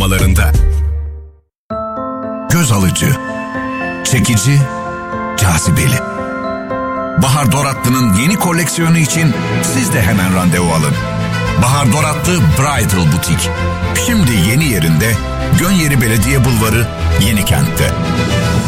uygulamalarında. Göz alıcı, çekici, cazibeli. Bahar Doratlı'nın yeni koleksiyonu için siz de hemen randevu alın. Bahar Doratlı Bridal Butik. Şimdi yeni yerinde Gönyeri Belediye Bulvarı, Yenikent'te.